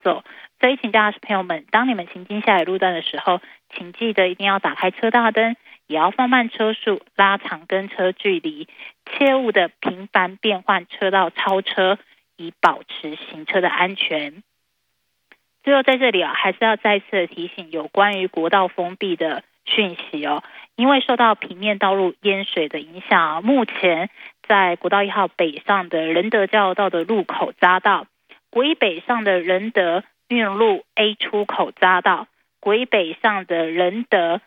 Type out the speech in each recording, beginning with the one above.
走。所以请驾驶朋友们，当你们行经下雨路段的时候，请记得一定要打开车大灯，也要放慢车速，拉长跟车距离，切勿的频繁变换车道超车，以保持行车的安全。最后在这里还是要再次的提醒有关于国道封闭的讯息因为受到平面道路淹水的影响目前在国道1号北上的仁德交流道的路口匝道，国一北上的仁德运路 A 出口匝道，国一北上的仁德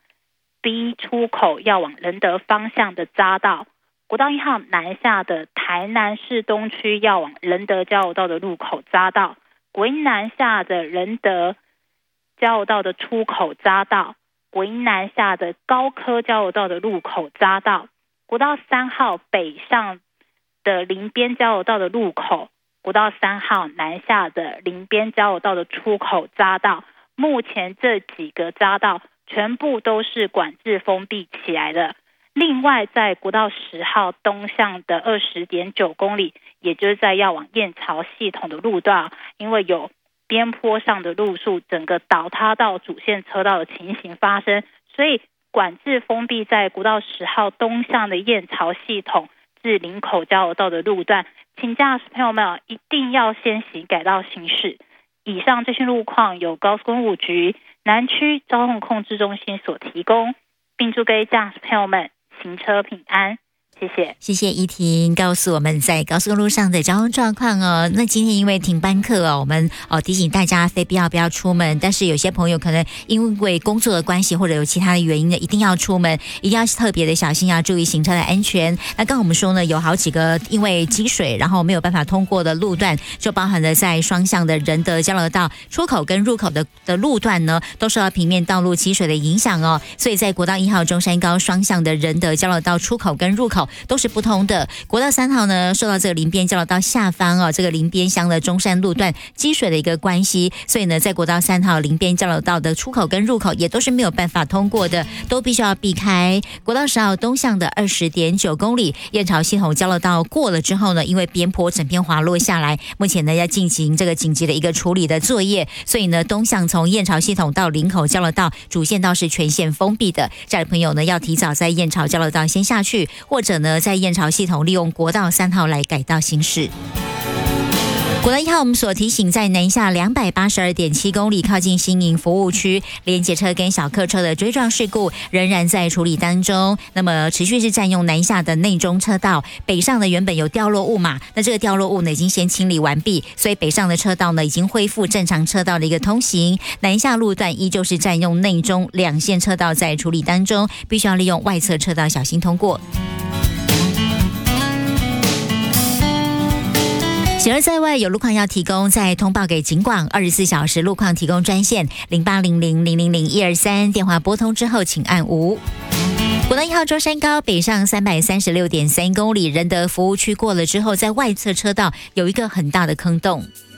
B 出口要往仁德方向的匝道，国道1号南下的台南市东区要往仁德交流道的路口匝道，国一南下的仁德交流道的出口匝道，国一南下的高科交流道的路口匝道，国道3号北上的林边交流道的路口，国道3号南下的林边交流道的出口匝道，目前这几个匝道全部都是管制封闭起来的。另外在国道10号东向的 20.9 公里，也就是在要往燕巢系统的路段，因为有边坡上的路树整个倒塌到主线车道的情形发生，所以管制封闭在国道10号东向的燕巢系统至林口交流道的路段，请驾驶朋友们一定要先行改道行驶。以上这些路况由高速公路局南区交通控制中心所提供，并祝各位驾驶朋友们行车平安。谢谢， 谢谢依婷告诉我们在高速公路上的交通状况那今天因为停班课我们提醒大家非必要不要出门，但是有些朋友可能因为工作的关系或者有其他的原因呢，一定要出门，一定要特别的小心，要注意行车的安全。那刚刚我们说呢，有好几个因为积水然后没有办法通过的路段，就包含了在双向的仁德交流道出口跟入口的路段呢，都受到平面道路积水的影响所以在国道1号中山高双向的仁德交流道出口跟入口都是不同的。国道3号呢，受到这个林边交流道下方这个林边乡的中山路段积水的一个关系，所以呢，在国道3号林边交流道的出口跟入口也都是没有办法通过的，都必须要避开。国道10号东向的 20.9 公里燕巢系统交流道过了之后呢，因为边坡整片滑落下来，目前呢要进行这个紧急的一个处理的作业，所以呢东向从燕巢系统到林口交流道主线道是全线封闭的，这样的朋友呢要提早在燕巢交流道先下去，或者呢在燕巢系统利用国道3号来改道行驶。国道1号我们所提醒，在南下 282.7 公里靠近新营服务区，连结车跟小客车的追撞事故仍然在处理当中，那么持续是占用南下的内中车道，北上的原本有掉落物嘛，那这个掉落物呢已经先清理完毕，所以北上的车道呢已经恢复正常车道的一个通行，南下路段依旧是占用内中两线车道在处理当中，必须要利用外侧车道小心通过。行而在外有路况要提供，再通报给警广24小时路况提供专线0800000123，电话拨通之后请按5。国道1号中山高北上 336.3 公里仁德服务区过了之后，在外侧车道有一个很大的坑洞。